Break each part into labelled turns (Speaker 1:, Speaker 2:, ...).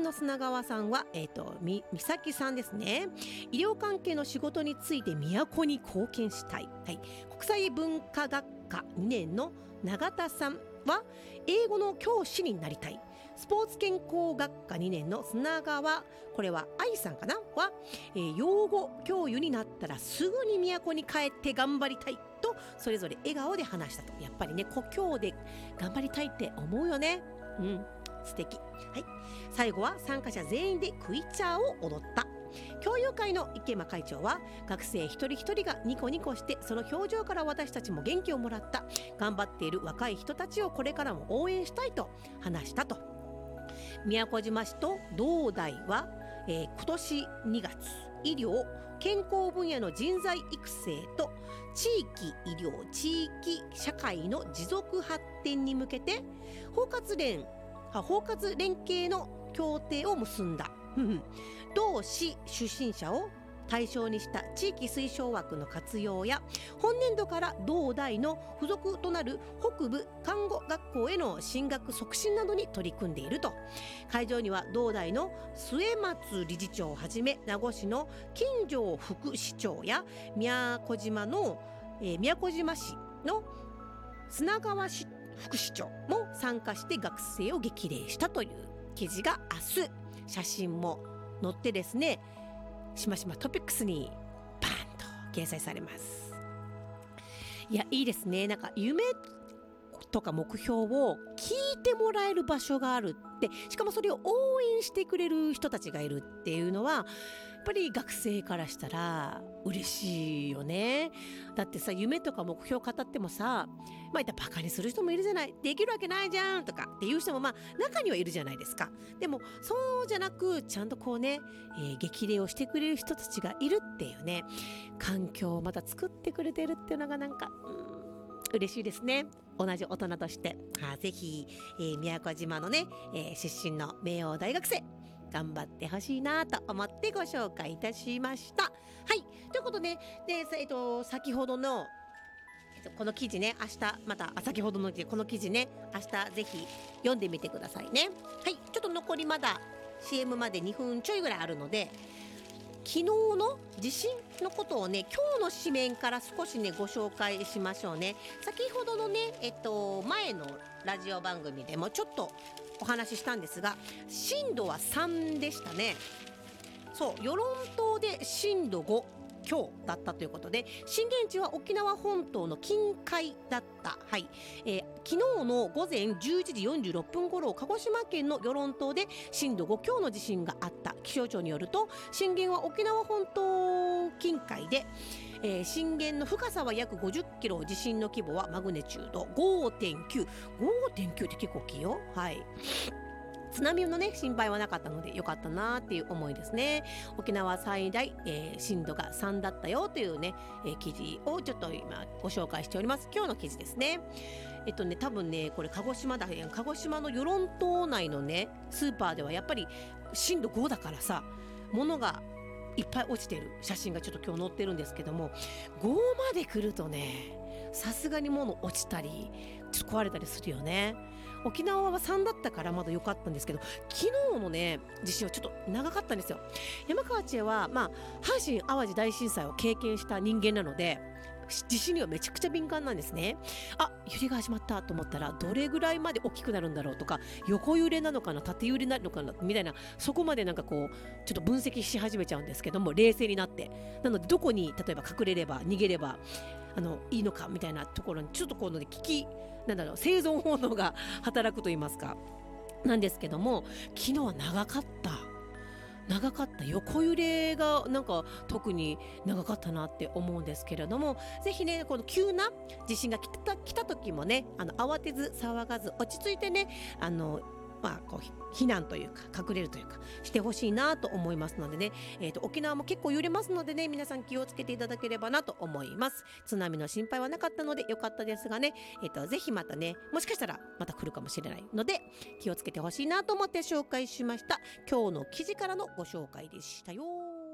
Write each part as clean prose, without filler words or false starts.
Speaker 1: の砂川さんは、美咲さんですね。医療関係の仕事について都に貢献したい、はい、国際文化学科2年の永田さんは英語の教師になりたい。スポーツ健康学科2年の砂川、これは愛さんかなは、養護教諭になったらすぐに都に帰って頑張りたいとそれぞれ笑顔で話したと。やっぱりね、故郷で頑張りたいって思うよね。素敵。はい、最後は参加者全員でクイチャーを踊った。教友会の池間会長は、学生一人一人がニコニコしてその表情から私たちも元気をもらった。頑張っている若い人たちをこれからも応援したいと話したと。宮古島市と同大は、今年2月医療健康分野の人材育成と地域医療地域社会の持続発展に向けて包括連携の協定を結んだ。同市出身者を対象にした地域推奨枠の活用や、本年度から同大の付属となる北部看護学校への進学促進などに取り組んでいると。会場には同大の末松理事長をはじめ、名護市の金城副市長や宮古島市の砂川副市長も参加して学生を激励したという記事が明日写真も載ってですね、しましまトピックスにバーンと掲載されます。いや、いいですね。なんか夢とか目標を聞いてもらえる場所があるって、しかもそれを応援してくれる人たちがいるっていうのは、やっぱり学生からしたら嬉しいよね。だってさ、夢とか目標語ってもさ、バカにする人もいるじゃない、できるわけないじゃんとかっていう人も中にはいるじゃないですか。でもそうじゃなく、ちゃんとこうね、激励をしてくれる人たちがいるっていうね、環境をまた作ってくれてるっていうのがなんか嬉しいですね。同じ大人としてぜひ、宮古島のね、出身の名桜大学生頑張ってほしいなと思ってご紹介いたしました。はい、ということで、先ほどのこの記事ね、明日また先ほどのこの記事ね、明日ぜひ読んでみてくださいね。はい、ちょっと残りまだ CM まで2分ちょいぐらいあるので、昨日の地震のことをね、今日の紙面から少しねご紹介しましょうね。先ほどのね、前のラジオ番組でもちょっとお話ししたんですが、震度は3でしたね。そう、与論島で震度5強だったということで、震源地は沖縄本島の近海だった。はい、昨日の午前11時46分頃、鹿児島県の与論島で震度5強の地震があった。気象庁によると、震源は沖縄本島近海で、震源の深さは約50キロ、地震の規模はマグネチュード 5.9 って結構大きいよ。はい、津波のね心配はなかったのでよかったなっていう思いですね。沖縄最大、震度が3だったよというね、記事をちょっと今ご紹介しております。今日の記事ですね。多分ね、これ鹿児島の与論島内のねスーパーではやっぱり震度5だからさ、物がいっぱい落ちてる写真がちょっと今日載ってるんですけども、5まで来るとね、さすがに物落ちたりちょっと壊れたりするよね。沖縄は3だったからまだ良かったんですけど、昨日のね地震はちょっと長かったんですよ。山川千恵は阪神淡路大震災を経験した人間なので、地震にはめちゃくちゃ敏感なんですね。揺れが始まったと思ったらどれぐらいまで大きくなるんだろうとか、横揺れなのかな縦揺れなのかなみたいな、そこまでなんかこうちょっと分析し始めちゃうんですけども、冷静になって、なのでどこに例えば隠れれば逃げればいいのかみたいなところにちょっとこの生存本能が働くと言いますかなんですけども、昨日は長かった横揺れがなんか特に長かったなって思うんですけれども、ぜひねこの急な地震が来た時もね、慌てず騒がず落ち着いてねこう避難というか隠れるというかしてほしいなと思いますのでね、沖縄も結構揺れますのでね、皆さん気をつけていただければなと思います。津波の心配はなかったのでよかったですがね、ぜひまたね、もしかしたらまた来るかもしれないので気をつけてほしいなと思って紹介しました。今日の記事からのご紹介でしたよ。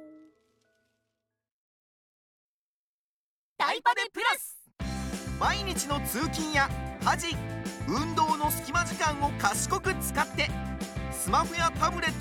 Speaker 2: タイパでプラス、毎日の通勤や家事運動の隙間時間を賢く使って、スマホやタブレット